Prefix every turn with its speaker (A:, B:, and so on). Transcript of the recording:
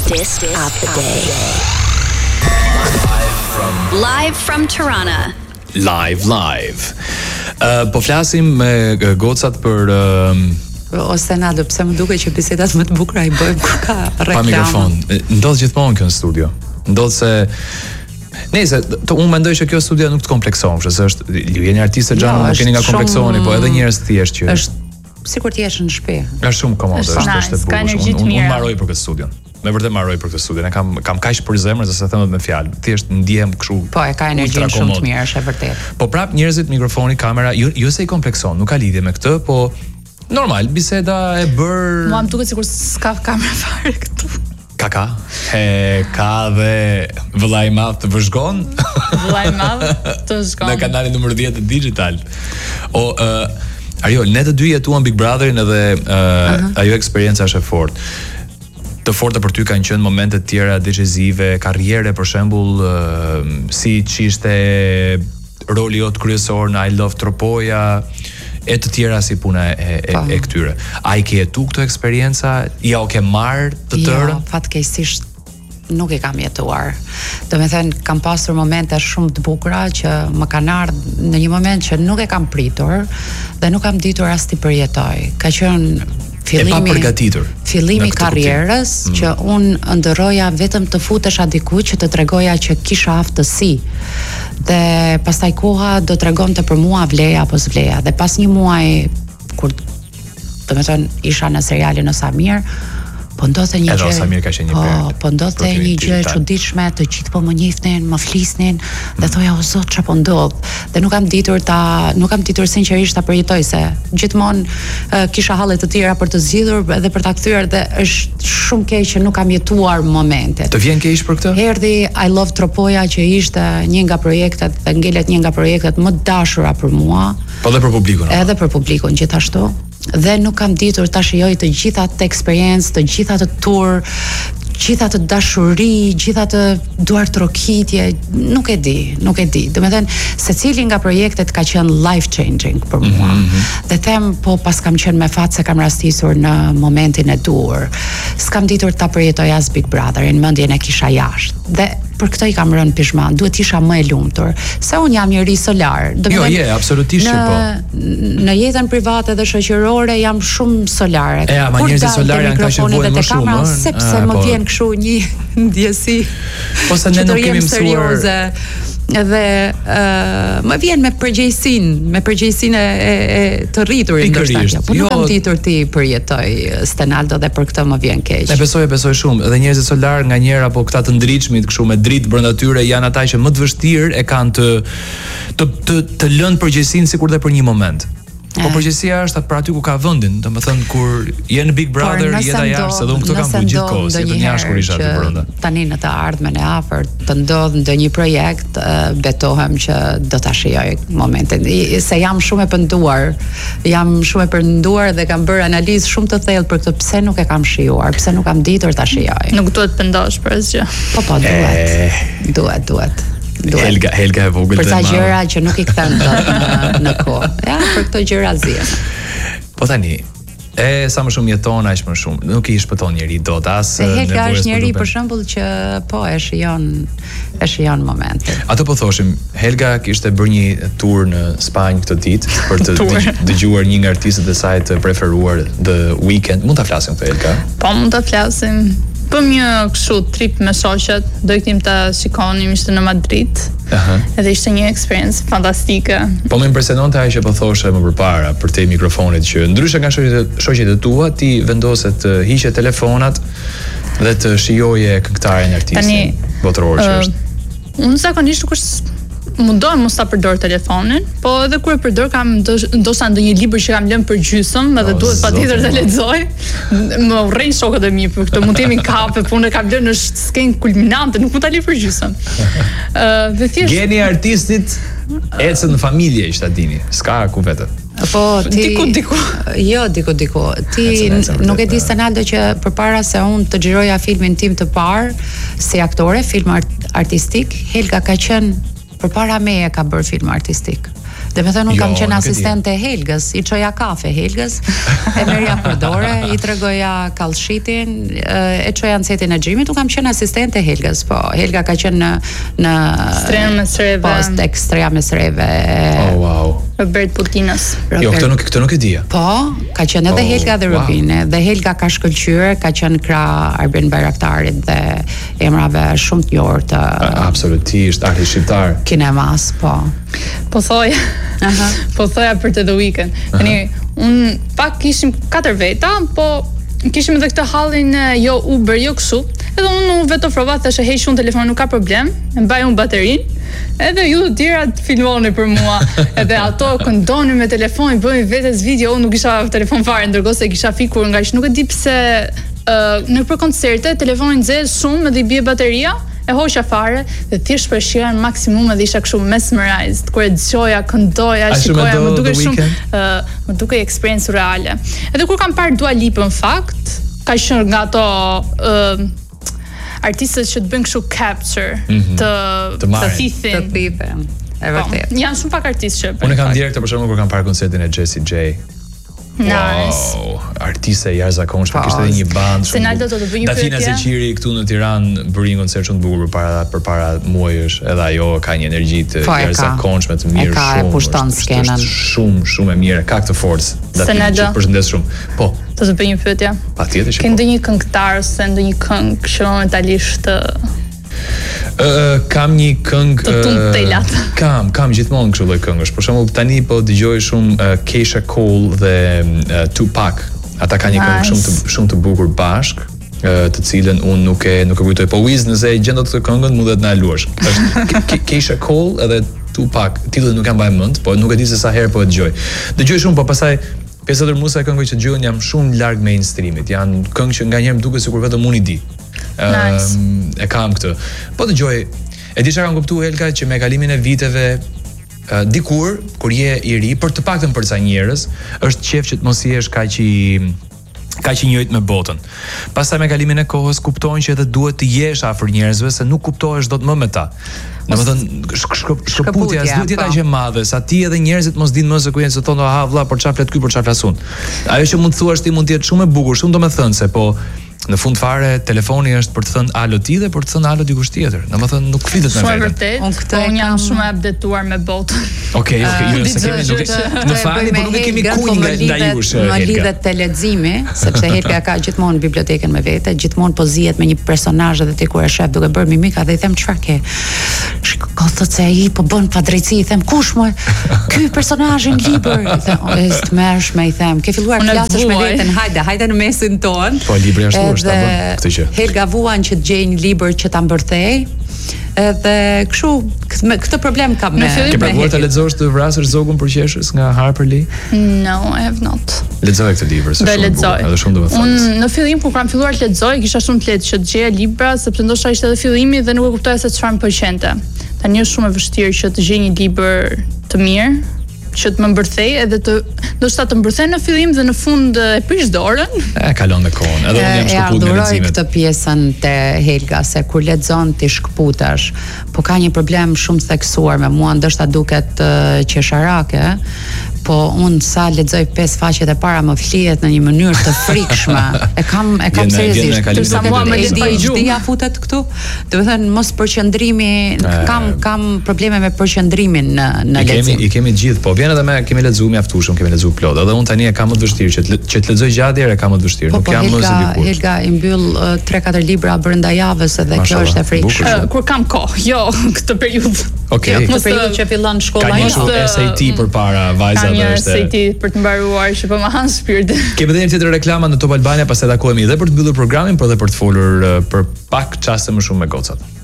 A: Artist of the Day. Live from Tirana.
B: Live. Po flasim me gocat për
C: ose na do pse më duket që bisedat më të bukura I bëjmë kur ka reklama.
B: Pa mikrofon. Ndodh gjithmonë kjo në studio. Ndodh se nëse unë mendoj që kjo studio nuk të komplekson, se është ju jeni artistë xhanë, nuk keni nga kompleksoni, po edhe njerëz thjesht që
C: është sikur të jesh në shtëpi.
B: Është shumë komode, është bukur. Unë mbaroj për këtë studion. Me vërtet mbaroj për këtë studion. Kam kaq për zemër se sa them me fjalë. Thjesht ndjehem kështu.
C: Po, e ka energjinë shumë të mirë, është e vërtet.
B: Po prap njerëzit, mikrofoni, kamera, jo se I komplekson, nuk ka lidhje me këtë, po normal, biseda e bër.
D: Mua më duket sikur s'ka kamera fare këtu.
B: Ka ka dhe vëllai I madh të vëzhgon.
D: Vëllai I madh të vëzhgon.
B: Në kanalin numër 10 të Digital. Ariol, ne të dy jetuam Big Brotherin edhe ajo eksperienca është e fortë. Të forta për ty kanë qenë momente të tjera decisive, karriere për shembull, si ç'ishte roli jot kryesor në I Love Tropoja, e të tjera si puna e këtyre. A I ke jetu këto eksperienca? Ja o ke marrë të tërë?
C: Jo, fatkeqësisht nuk I kam jetuar. Do me thënë, kam pasur momente shumë të bukura që më kanë ardhur në një moment që nuk e kam pritur dhe nuk kam ditur as ti përjetoj. Ka qenë fillimi karrierës që unë ndërroja vetëm të futesha diku që të tregoja që kisha aftësi dhe pastaj koha do tregonte për mua vleja apo s'vleja dhe pas një muaji kur do me thënë isha në serialin në Samir po ndodhte një gjë. Po ndodhte një gjë e çuditshme, të gjithë po më njihnin, më flisnin dhe thoja o zot çfarë po ndodh. Dhe nuk kam ditur sinqerisht ta përjetoj se gjithmonë kisha halle të tjera për të zgjidhur edhe për ta kthyer dhe është shumë keq që nuk kam jetuar momentet.
B: Të vjen keq për këtë?
C: Erdhi I Love Tropoja që ishte një nga projektet dhe ngelet një nga projektet më të dashura për mua.
B: Po edhe për publikun.
C: Edhe për publikun gjithashtu. Dhe nuk kam ditur ta shijoj të gjitha të eksperiencë, të gjitha të tur, gjitha të dashuri, gjitha të duartrokitje, nuk e di. Do me thënë, secili nga projektet ka qenë life changing për mua. Dhe them, po pas kam qenë me fat se kam rastisur në momentin e dur. S'kam ditur ta përjetoj as Big Brotherin, mendjen e kisha jashtë. Dhe për këtë I kam rënë pishman, duhet isha më e lumtur. Se unë jam njeri solar.
B: Absolutisht që po.
C: Në jetën private dhe shoqërore jam shumë solare.
B: Ma njerëzit solar janë kaq vuajnë më shumë,
C: sepse më vjen kështu një ndjesi.
B: Po se ne nuk kemi mësuar
C: dhe më vjen me përgjegjësinë e të rriturit ndoshta. Po nuk kam ditur ti përjetoj Stenaldo dhe për këtë më vjen keq.
B: Ne besoj shumë. Dhe njerëzit solar nganjëherë apo këta të ndritshmit kështu me dritë brenda tyre janë ata që më të vështirë e kanë të lënë përgjegjësinë sikur dhe për një moment. Po përgjegjësia është për aty ku ka vendin, domethënë kur je në Big Brother, jeta jashtë, edhe unë këtë kam bërë gjithkohë, si të jashtë kur isha aty brenda.
C: Tani në të ardhmen e afërt të ndodh ndonjë projekt, betohem që do ta shijoj momentin. Se jam shumë e përnduar dhe kam bërë analizë shumë të thellë për këtë pse nuk e kam shijuar, pse nuk kam ditur ta shijoj.
D: Nuk duhet pendosh për asgjë.
C: Po, duhet.
B: Helga e vogël
C: për ta gjëra që nuk I kthen në kohë. Ja, për këto gjëra zjen.
B: Po tani, sa më shumë jeton aq më shumë, nuk I shpëton njeri dot as nevojës.
C: Helga është njeri për shembull që po e shijon momentin.
B: Ato po thoshim, Helga kishte bërë një tur në Spanjë këtë ditë për të dëgjuar një nga artistët e saj të preferuar The Weeknd. Mund ta flasim këtë Helga?
D: Po mund ta flasim. Pëm një kështu trip me shoqet, do iknim të shikonim, ishte në Madrid. Edhe ishte një eksperiencë fantastike.
B: Po më impresiononte ajo që po thoshe më përpara për te mikrofonit që ndryshe nga shoqet e tua, ti vendose të hiqe telefonat dhe të shijoje këngëtarin artistin botëror që është.
D: Unë zakonisht nuk është mundoj mos ta përdor telefonin, po edhe kur e përdor kam ndoshta ndonjë libër që kam lënë për gjysmë, edhe duhet patjetër ta lexoj. Më urrejn shokët e mi për këtë, mund të jemi kafe, punë kam lënë në skenë kulminante, nuk mund ta lë për gjysmë. Dhe thjesht
B: Geni artistit ecën në familje ishta dini, s'ka ku vetë.
C: Po ti
D: diku.
C: Jo, diku. Ti nuk e di Stenaldo që përpara se unë të xhiroja filmin tim të parë si aktore, film artistik, Helga ka qenë përpara meje ka bërë film artistik. Dhe me thënë, unë kam
B: Jo,
C: qenë
B: nuk e di.
C: asistente e Helgës, i çoja kafe Helgës, e merja për dore, i tregoja kallshitin, e çoja në setin e xhimit, unë kam qenë asistente e Helgës, po Helga ka qenë në
D: Ekstrem me sreve.
C: Po, tek Streja me sreve.
B: Oh, wow.
D: Robert Putinës.
B: Jo, këtë nuk e dija.
C: Po, ka qenë edhe
B: Oh,
C: Helga dhe
B: wow.
C: Rubine, dhe Helga ka shkëlqyer, ka qenë krah Arben Bayraktarit dhe emrave shumë të njohur të
B: Absolutisht, arti shqiptar.
C: kinemas, po.
D: Po thoja. Po thoja për të The Weeknd. Tani un pak kishim 4 veta, po kishim edhe këtë hallin e jo Uber, jo kështu. Edhe unë vetë ofrova, thashë heq unë telefonin, nuk ka problem, e mbaj unë baterinë. Edhe ju të tjerat filmoni për mua. Edhe ato këndonin me telefonin, bënin vetes video, unë nuk kisha telefon fare, ndërkohë se kisha fikur nga që nuk e di pse në për koncerte telefonin nxehet shumë edhe i bie bateria, e hoqja fare dhe thjesht përshira në maksimum edhe isha kështu mesmerized kur e dëgjoja, këndoja, shikoja, më duke shumë më duke experience reale. Edhe kur kam parë Dua Lipa në fakt, ka qenë nga ato artistët që të bëjnë kështu capture të thithin.
C: Të thithin. E vërtet.
D: Janë shumë pak artistë që
B: Unë kam direkt për shembull kur kam parë koncertin e Jessie J.
D: Nice.
B: Wow, artiste e jashtëzakonshme, kishte edhe një band shumë.
D: Senaldo do të bëj një
B: Dafina
D: pyetje.
B: Seqiri këtu në Tiranë bëri një koncert shumë të bukur përpara muajsh, edhe ajo ka një energji të jashtëzakonshme, të mirë
C: ka,
B: shumë.
C: e pushton skenën.
B: Shumë e mirë, ka këtë forcë.
D: Senaldo.
B: Përshëndes shumë. Po,
D: Do të bëj një pyetje.
B: patjetër që
D: Ke
B: po.
D: ndonjë këngëtar ose ndonjë këngë që momentalisht
B: Kam një këngë
D: Të tuntelat.
B: Kam gjithmonë kështu lloj këngësh. Për shembull tani po dëgjoj shumë Keisha Cole dhe Tupac. Ata kanë një këngë shumë të bukur bashk, të cilën unë nuk e kujtoj. Po Wiz nëse e gjen dot këtë këngën mund të na luash. Është Keisha Cole edhe Tupac. Titullin nuk kam mbajtur mend, po nuk e di se sa herë po e dëgjoj. Dëgjoj shumë, po pastaj pjesa tërmuese e këngëve që dëgjoj jam shumë larg mainstreamit. Janë këngë që nganjëherë më duket sikur vetëm unë i di.
D: Nice.
B: E kam këtë. Po dëgjoj, e di çka kam kuptuar Helga që me kalimin e viteve dikur kur je i ri, për të paktën për ca njerëz, është qef që të mos jesh kaq i njëjtë me botën. Pastaj me kalimin e kohës kuptojnë që edhe duhet të jesh afër njerëzve se nuk kuptohesh dot më me ta. Domethënë shkëputja s'duhet të jetë aq e madhe, sa ti edhe njerëzit mos dinë më se ku janë, se thonë ha vlla, por çfarë flet ky, por çfarë flasun. Ajo që mund të thuash ti mund të jetë shumë e bukur, shumë domethënëse, po në fund fare telefoni është për të thënë alo ti dhe për të thënë alo dikush tjetër. Domethënë nuk flitet me
D: shumë
B: veten.
D: vërtet. Unë jam shumë e updateuar me botën.
B: Okej, jo se kemi në fali, por nuk kemi kunj nga jush.
C: Më lidhet te leximi, sepse Helga ka gjithmonë bibliotekën me vete, gjithmonë po zihet me një personazh dhe ti kur e shef duke bërë mimika dhe i them çfarë ke. Ka thotë se ai po bën padrejti, i them kush më? Ky personazh në libër. I them, "Është mërshme", i them. Ke filluar të flasësh me veten, hajde në mesin ton.
B: Po libri është ta bën këtë gjë.
C: Helga vuan që të gjej një libër që ta mbërthej. Edhe kështu këtë problem kam me.
B: Ke provuar ta lexosh të vrasësh Zogun për qeshës nga Harper Lee?
D: No, I have not.
B: Lexoj këtë libër, se shumë bukur, edhe shumë domethënës.
D: Unë në fillim kur kam filluar të lexoj, kisha shumë të lehtë që të gjeja libra, sepse ndoshta ishte edhe fillimi dhe nuk e kuptoja se çfarë më pëlqente. Tani është shumë e vështirë që të gjej një libër të mirë, që të më mbërthej edhe ndoshta të mbërthej në fillim dhe në fund e prish dorën.
B: Kalon me kohën. Edhe unë jam shkëput me leximet.
C: Këtë pjesën te Helga se kur lexon ti shkëputesh, po ka një problem shumë theksuar me mua, ndoshta duket qesharake, po unë sa lexoj 5 faqet e para më flihet në një mënyrë të frikshme. E kam seriozisht.
D: Sa mua më lën pa gjumë.
C: Dia futet këtu. Do të thënë mos përqendrimi, kam probleme me përqendrimin në lexim.
B: I kemi gjithë, po vjen edhe kemi lexuar mjaftueshëm, kemi lexuar plot. Edhe unë tani e kam më të vështirë që të lexoj gjatë herë kam më të vështirë. Nuk jam më se dikur.
C: Helga i mbyll 3-4 libra brenda javës edhe kjo është e frikshme.
D: Kur kam kohë, jo këtë periudhë.
B: Okej.
C: Këtë periudhë që fillon shkolla.
B: Ka një SAT përpara vajza
D: dhe është. Ka një SAT për të mbaruar që po më han shpirtin.
B: Kemi edhe një tjetër reklama në Top Albania, pastaj takohemi edhe për të mbyllur programin, por edhe për të folur për pak çaste më shumë me gocat.